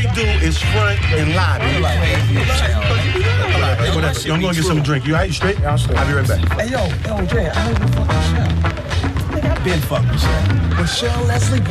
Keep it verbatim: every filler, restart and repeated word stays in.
they do is front and lobby. Whatever. Yo, I'm gonna get some to drink. You alright? You straight? Yeah, I'm straight. I'll be right back. Hey, yo, yo, Jay, I heard you fucking Michelle. Nigga, I been fucking Michelle. Michelle Leslie